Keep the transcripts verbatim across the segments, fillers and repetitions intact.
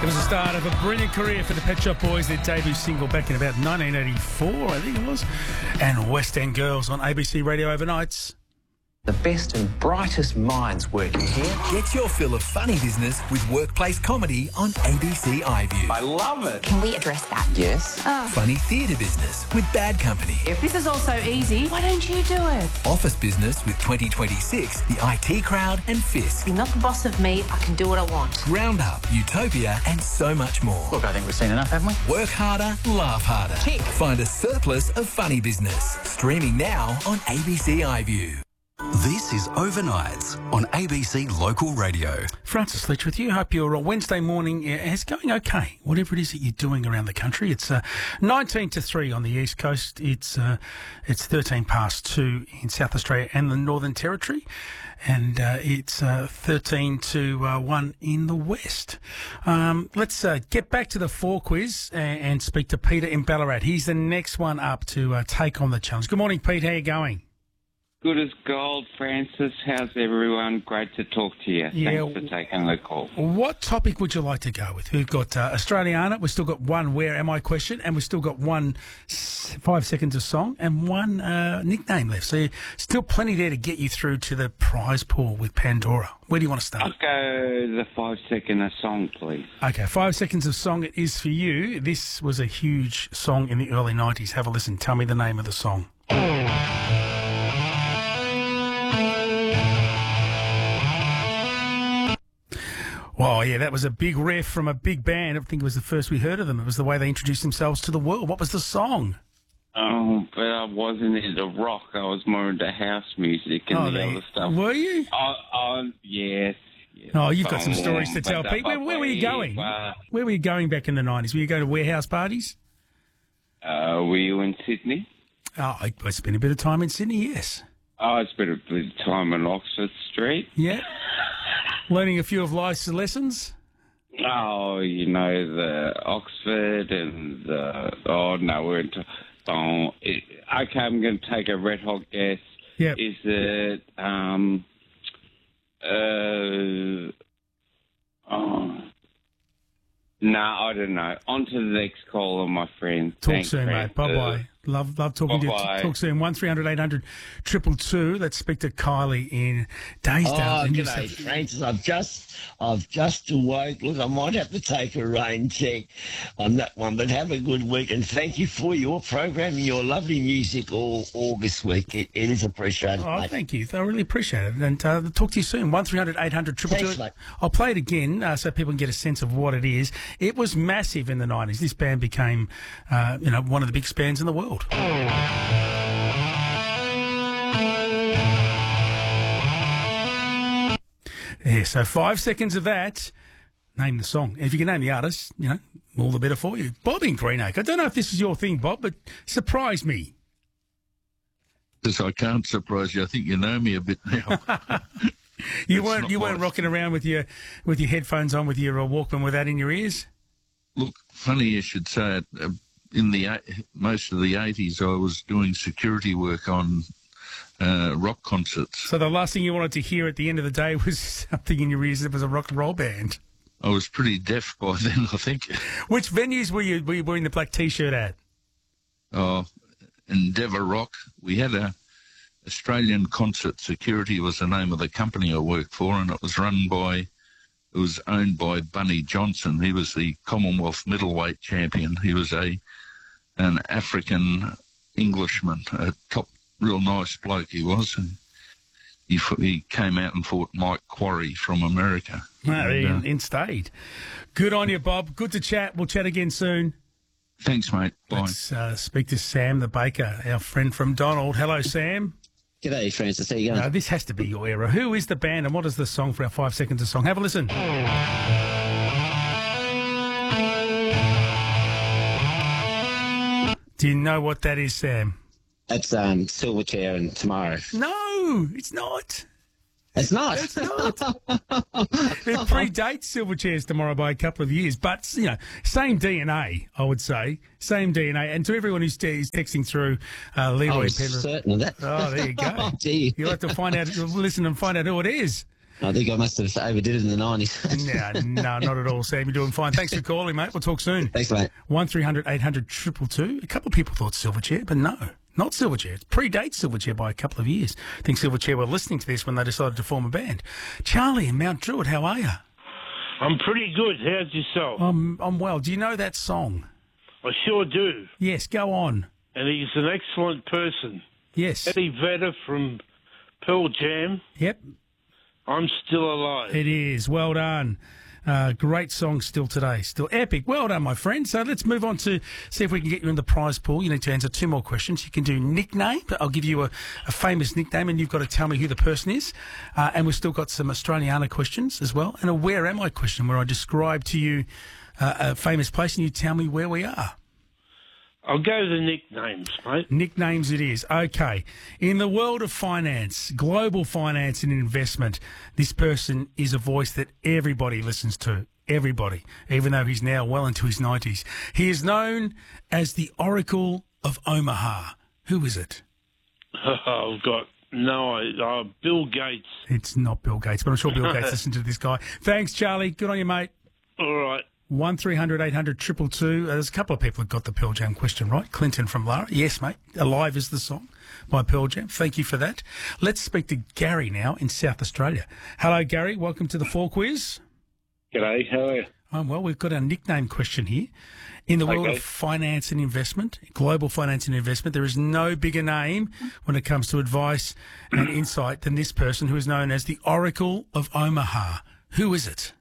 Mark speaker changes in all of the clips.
Speaker 1: was the start of a brilliant career for the Pet Shop Boys. Their debut single back in about nineteen eighty-four, I think it was. And West End Girls on A B C Radio Overnights.
Speaker 2: The best and brightest minds working here.
Speaker 3: Get your fill of funny business with workplace comedy on A B C iView.
Speaker 2: I love it.
Speaker 4: Can we address that?
Speaker 2: Yes.
Speaker 4: Oh.
Speaker 3: Funny theatre business with Bad Company.
Speaker 4: If this is all so easy, why don't you do it?
Speaker 3: Office business with twenty twenty-six, the I T Crowd and Fisk.
Speaker 4: You're not the boss of me. I can do what I want.
Speaker 3: Roundup, Utopia and so much more.
Speaker 2: Look, I think we've seen enough, haven't we?
Speaker 3: Work harder, laugh harder.
Speaker 4: Tick.
Speaker 3: Find a surplus of funny business. Streaming now on A B C iView.
Speaker 5: This is Overnights on A B C Local Radio.
Speaker 1: Francis Leach with you. Hope your Wednesday morning is going okay, whatever it is that you're doing around the country. It's uh, nineteen to three on the East Coast. It's uh, it's thirteen past two in South Australia and the Northern Territory. And uh, it's uh, thirteen to one in the West. Um, let's uh, get back to the four quiz and, and speak to Peter in Ballarat. He's the next one up to uh, take on the challenge. Good morning, Pete. How are you going?
Speaker 6: Good as gold, Francis. How's everyone? Great to talk to you.
Speaker 1: Yeah.
Speaker 6: Thanks for taking the call.
Speaker 1: What topic would you like to go with? We've got uh, Australiana, we've still got one Where Am I question, and we've still got one s- five seconds of song and one uh, nickname left. So still plenty there to get you through to the prize pool with Pandora. Where do you want to start?
Speaker 6: I'll go the five second a song, please.
Speaker 1: Okay, five seconds of song it is for you. This was a huge song in the early nineties. Have a listen. Tell me the name of the song. Oh, yeah, that was a big riff from a big band. I think it was the first we heard of them. It was the way they introduced themselves to the world. What was the song?
Speaker 6: Oh, but I wasn't into rock. I was more into house music and
Speaker 1: Oh,
Speaker 6: the
Speaker 1: they-
Speaker 6: other stuff.
Speaker 1: Were you?
Speaker 6: Oh, oh yes. yes.
Speaker 1: Oh, you've got some stories to tell. Pete, where, where were you going?
Speaker 6: Uh,
Speaker 1: Where were you going back in the nineties? Were you going to warehouse parties?
Speaker 6: uh, were you in Sydney?
Speaker 1: Oh, I, I spent a bit of time in Sydney, yes.
Speaker 6: Oh, I spent a bit of time on Oxford Street.
Speaker 1: Yeah. Learning a few of life's lessons?
Speaker 6: Oh, you know, the Oxford and the... Oh, no, we're into... Oh, it, okay, I'm going to take a red hot guess.
Speaker 1: Yep.
Speaker 6: Is it... Um, uh, oh, no, I don't know. On to the next caller, my friend.
Speaker 1: Talk
Speaker 6: Thanks,
Speaker 1: soon,
Speaker 6: Francis.
Speaker 1: mate. Bye-bye. Love love talking
Speaker 6: Bye-bye.
Speaker 1: to you. Talk soon. one three hundred eight hundred two two two. Let's speak to Kylie in Daysdale.
Speaker 7: Oh,
Speaker 1: in New
Speaker 7: g'day,
Speaker 1: South-
Speaker 7: Francis. I've just, I've just awoke. Look, I might have to take a rain check on that one, but have a good week and thank you for your program and your lovely music all August week. It, it is appreciated,
Speaker 1: Oh,
Speaker 7: mate.
Speaker 1: thank you. I really appreciate it. And uh, talk to you soon. one three hundred eight hundred two two two.
Speaker 7: Thanks, mate.
Speaker 1: I'll play it again uh, so people can get a sense of what it is. It was massive in the nineties. This band became, uh, you know, one of the biggest bands in the world. Yeah, so five seconds of that. Name the song. If you can name the artist, you know, all the better for you. Bob in Greenacre. I don't know if this is your thing, Bob, but surprise me.
Speaker 8: Because I can't surprise you. I think you know me a bit now.
Speaker 1: You
Speaker 8: It's
Speaker 1: weren't
Speaker 8: not
Speaker 1: you weren't
Speaker 8: right.
Speaker 1: rocking around with your with your headphones on with your uh, Walkman with that in your ears.
Speaker 8: Look, funny you should say it. Uh, In the eight- most of the eighties, I was doing security work on uh, rock concerts.
Speaker 1: So the last thing you wanted to hear at the end of the day was something in your ears that was a rock and roll band.
Speaker 8: I was pretty deaf by then, I think.
Speaker 1: Which venues were you were you wearing the black T-shirt at?
Speaker 8: Oh, Endeavour Rock. We had a Australian Concert Security was the name of the company I worked for, and it was run by. It was owned by Bunny Johnson. He was the Commonwealth middleweight champion. He was a an African Englishman, a top, real nice bloke he was. And he, f- he came out and fought Mike Quarry from America.
Speaker 1: No,
Speaker 8: And,
Speaker 1: in,
Speaker 8: uh,
Speaker 1: in Stade. Good on you, Bob. Good to chat. We'll chat again soon.
Speaker 8: thanks, mate. Bye.
Speaker 1: Let's uh, speak to Sam the baker, our friend from Donald. Hello, Sam.
Speaker 9: G'day, Francis. How you going?
Speaker 1: Uh, this has to be your era. Who is the band and what is the song for our five seconds of song? Have a listen. Do you know what that is, Sam?
Speaker 9: It's um, Silverchair and Tomorrow.
Speaker 1: No, it's not.
Speaker 9: It's not.
Speaker 1: It's not. It predates Silverchairs Tomorrow by a couple of years, but, you know, same D N A, I would say. Same D N A. And to everyone who's te- is texting through, uh,
Speaker 9: I
Speaker 1: Leroy
Speaker 9: was
Speaker 1: Penrith.
Speaker 9: certain of that.
Speaker 1: Oh, there you go.
Speaker 9: Oh, gee.
Speaker 1: You'll have to find out, listen and find out who it is.
Speaker 9: I think I must have overdid it in the nineties.
Speaker 1: no, no, not at all, Sam. You're doing fine. Thanks for calling, mate. We'll talk soon.
Speaker 9: Thanks, mate.
Speaker 1: one three hundred eight hundred two two two. A couple of people thought Silverchair, but no, not Silverchair. It predates Silverchair by a couple of years. I think Silverchair were listening to this when they decided to form a band. Charlie in Mount Druitt, how are you?
Speaker 10: I'm pretty good. How's yourself?
Speaker 1: I'm, I'm well. Do you know that song?
Speaker 10: I sure do.
Speaker 1: Yes, go on.
Speaker 10: And he's an excellent person.
Speaker 1: Yes.
Speaker 10: Eddie Vedder from Pearl Jam.
Speaker 1: Yep.
Speaker 10: I'm Still Alive.
Speaker 1: It is. Well done. Uh, great song still today. Still epic. Well done, my friend. So let's move on to see if we can get you in the prize pool. You need to answer two more questions. You can do nickname. I'll give you a, a famous nickname and you've got to tell me who the person is. Uh, and we've still got some Australiana questions as well. And a where am I question where I describe to you uh, a famous place and you tell me where we are.
Speaker 10: I'll go to the nicknames, mate.
Speaker 1: Nicknames it is. Okay. In the world of finance, global finance and investment, this person is a voice that everybody listens to. Everybody. Even though he's now well into his nineties. He is known as the Oracle of Omaha. Who is it?
Speaker 10: I've got no idea. Uh, Bill Gates.
Speaker 1: It's not Bill Gates, but I'm sure Bill Gates listened to this guy. Thanks, Charlie. Good on you, mate.
Speaker 10: All right.
Speaker 1: one three hundred eight hundred two two two. Uh, there's a couple of people that got the Pearl Jam question right. Clinton from Lara. Yes, mate. Alive is the song by Pearl Jam. Thank you for that. Let's speak to Gary now in South Australia. Hello, Gary. Welcome to the Four Quiz.
Speaker 11: G'day. How are you?
Speaker 1: Um, well, we've got our nickname question here. In the world
Speaker 11: Okay.
Speaker 1: of finance and investment, global finance and investment, there is no bigger name when it comes to advice and insight than this person who is known as the Oracle of Omaha. Who is it?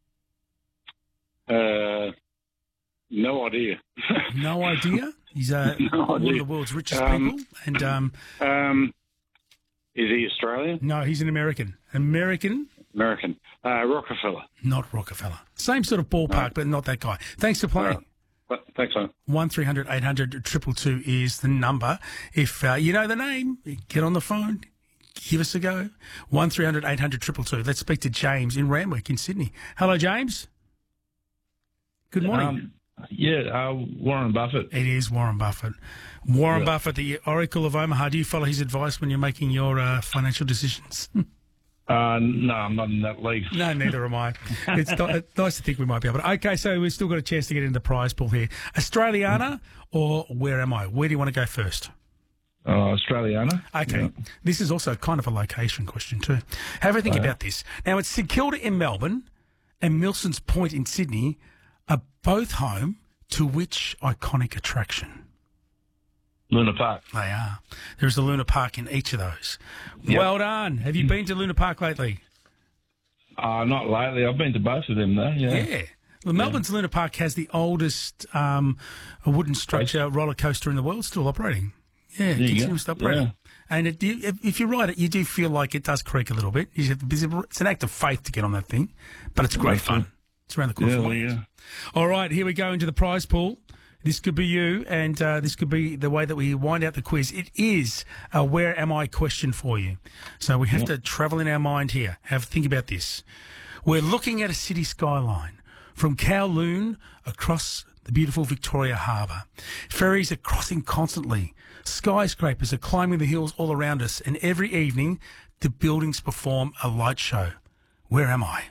Speaker 11: Uh, no idea.
Speaker 1: No idea. He's uh,
Speaker 11: No
Speaker 1: one
Speaker 11: idea.
Speaker 1: of the world's richest
Speaker 11: Um,
Speaker 1: people. And um,
Speaker 11: Um, is he Australian?
Speaker 1: no, he's an American. American,
Speaker 11: American. Uh, Rockefeller.
Speaker 1: not Rockefeller. Same sort of ballpark, but not that guy. Thanks for playing.
Speaker 11: Right. But, thanks, man.
Speaker 1: one three hundred eight hundred two two two is the number. If uh, you know the name, get on the phone. Give us a go. one three hundred eight hundred two two two. Let's speak to James in Randwick in Sydney. Hello, James. Good morning.
Speaker 12: Um, yeah, uh, Warren Buffett.
Speaker 1: It is Warren Buffett. Warren
Speaker 12: Yeah.
Speaker 1: Buffett, the Oracle of Omaha. Do you follow his advice when you're making your uh, financial decisions?
Speaker 12: Uh, no, I'm not in that league.
Speaker 1: No, neither am I. It's, not, it's nice to think we might be able to. Okay, so we've still got a chance to get into the prize pool here. Australiana or where am I? Where do you want to go first?
Speaker 12: Uh, Australiana.
Speaker 1: Okay.
Speaker 12: Yeah.
Speaker 1: This is also kind of a location question too. Have a think
Speaker 12: Oh, yeah.
Speaker 1: about this. Now, it's St Kilda in Melbourne and Milson's Point in Sydney are both home to which iconic attraction?
Speaker 12: Luna Park.
Speaker 1: They are. There is a Luna Park in each of those.
Speaker 12: Yep.
Speaker 1: Well done. Have you been to Luna Park lately?
Speaker 12: Uh, not lately. I've been to both of them, though. Yeah.
Speaker 1: Yeah. Well, Melbourne's Luna Park has the oldest um, wooden structure roller coaster in the world still operating. Yeah,
Speaker 12: There you
Speaker 1: continues
Speaker 12: go.
Speaker 1: operating.
Speaker 12: Yeah.
Speaker 1: And it, you, if, if you ride it, you do feel like it does creak a little bit. You have to- It's an act of faith to get on that thing, but it's great
Speaker 12: That's
Speaker 1: fun.
Speaker 12: it.
Speaker 1: It's around the corner.
Speaker 12: Yeah,
Speaker 1: from
Speaker 12: well,
Speaker 1: my house.
Speaker 12: yeah.
Speaker 1: All right, here we go into the prize pool. This could be you, and uh, this could be the way that we wind out the quiz. It is a where am I question for you. So we have
Speaker 12: Yep.
Speaker 1: to travel in our mind here. Have think about this. We're looking at a city skyline from Kowloon across the beautiful Victoria Harbour. Ferries are crossing constantly. Skyscrapers are climbing the hills all around us, and every evening the buildings perform a light show. Where am I?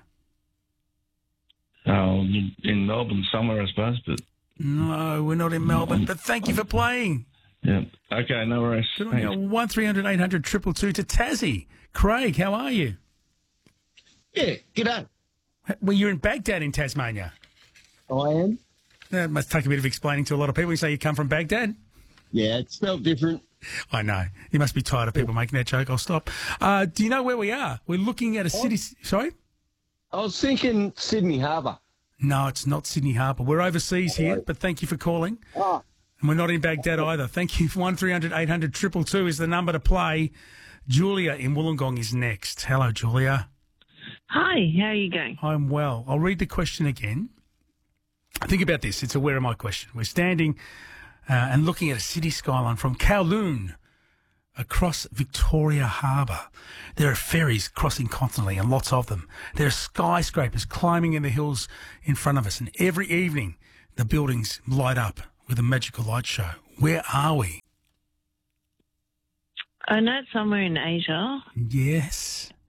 Speaker 12: Oh, in, in Melbourne somewhere, I suppose. But
Speaker 1: No, we're not in Melbourne, but thank you for playing.
Speaker 12: yeah. Okay, no worries.
Speaker 1: Good on
Speaker 12: Thanks.
Speaker 1: you. one three hundred eight hundred two two two to Tassie. Craig, how are you?
Speaker 7: Yeah, g'day.
Speaker 1: Well, you're in Baghdad in Tasmania.
Speaker 7: I am.
Speaker 1: That must take a bit of explaining to a lot of people. You say you come from Baghdad?
Speaker 7: Yeah, it's spelled different.
Speaker 1: I know. You must be tired of people making that joke. I'll stop. Uh, do you know where we are? We're looking at a city... Sorry?
Speaker 7: I was thinking Sydney Harbour.
Speaker 1: No, it's not Sydney Harbour. We're overseas here, but thank you for calling.
Speaker 7: Ah.
Speaker 1: And we're not in Baghdad either. Thank you. one three hundred eight hundred two two two is the number to play. Julia in Wollongong is next. Hello, Julia.
Speaker 13: Hi, how are you going?
Speaker 1: I'm well. I'll read the question again. Think about this. It's a where am I question. We're standing uh, and looking at a city skyline from Kowloon across Victoria Harbour. There are ferries crossing constantly and lots of them. There are skyscrapers climbing in the hills in front of us. And every evening the buildings light up with a magical light show. Where are we?
Speaker 13: I know it's somewhere in Asia.
Speaker 1: Yes.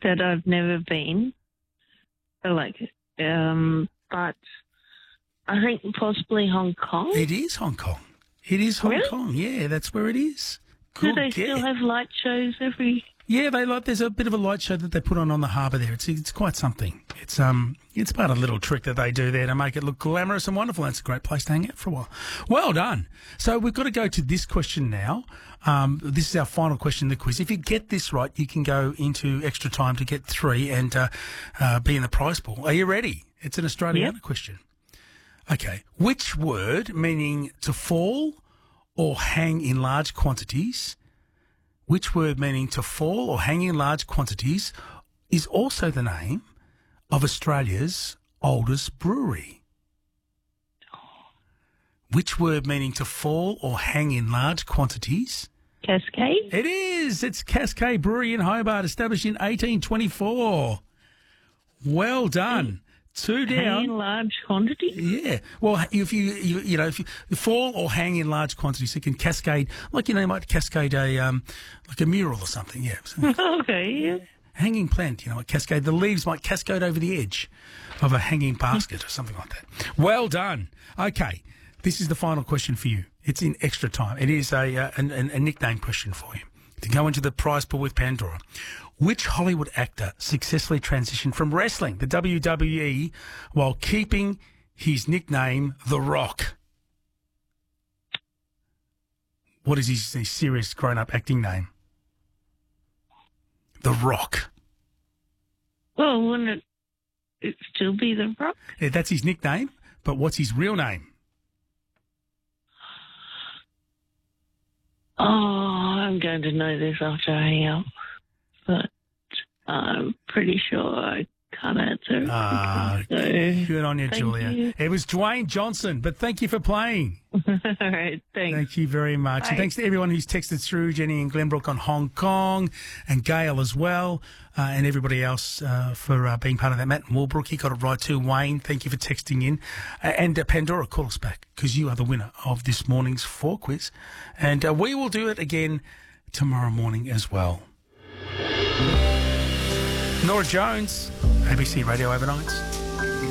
Speaker 13: that I've never been. I like it. Um, but I think possibly Hong Kong.
Speaker 1: It is Hong Kong. It is Hong
Speaker 13: Really?
Speaker 1: Kong. Yeah, that's where it is.
Speaker 13: Do
Speaker 1: Good
Speaker 13: they
Speaker 1: guess.
Speaker 13: still have light shows every...
Speaker 1: Yeah, they like. There's a bit of a light show that they put on on the harbour there. It's it's quite something. It's um it's about a little trick that they do there to make it look glamorous and wonderful. It's a great place to hang out for a while. Well done. So we've got to go to this question now. Um, this is our final question in the quiz. If you get this right, you can go into extra time to get three and uh, uh, be in the prize pool. Are you ready? It's an Australiana
Speaker 13: Yep.
Speaker 1: question. Okay. Which word meaning to fall or hang in large quantities? Which word meaning to fall or hang in large quantities is also the name of Australia's oldest brewery? Which word meaning to fall or hang in large quantities?
Speaker 13: Cascade?
Speaker 1: It is. It's Cascade Brewery in Hobart, established in eighteen twenty-four. Well done. Two down.
Speaker 13: Hang in large quantities?
Speaker 1: Yeah. Well, if you, you you know, if you fall or hang in large quantities, it can cascade, like, you know, you might cascade a, um, like a mural or something, yeah.
Speaker 13: Okay, yeah.
Speaker 1: Hanging plant, you know, a cascade. The leaves might cascade over the edge of a hanging basket or something like that. Well done. Okay. This is the final question for you. It's in extra time. It is a, uh, a, a nickname question for you. To go into the prize pool with Pandora. Which Hollywood actor successfully transitioned from wrestling, the W W E, while keeping his nickname, The Rock? What is his, his serious grown-up acting name? The Rock.
Speaker 13: Well, wouldn't it, it still be The Rock?
Speaker 1: Yeah, that's his nickname, but what's his real name?
Speaker 13: Oh, I'm going to know this after I hang up, but I'm pretty sure I can't answer.
Speaker 1: Ah,
Speaker 13: so,
Speaker 1: good on you,
Speaker 13: thank
Speaker 1: Julia.
Speaker 13: you.
Speaker 1: It was Dwayne Johnson, but thank you for playing.
Speaker 13: All right, thanks.
Speaker 1: Thank you very much.
Speaker 13: Bye.
Speaker 1: And thanks to everyone who's texted through, Jenny and Glenbrook on Hong Kong, and Gail as well, uh, and everybody else uh, for uh, being part of that. Matt and Walbrook, he got it right too. Wayne, thank you for texting in. Uh, and uh, Pandora, call us back, because you are the winner of this morning's four quiz. And uh, we will do it again tomorrow morning as well. Nora Jones, A B C Radio Overnights.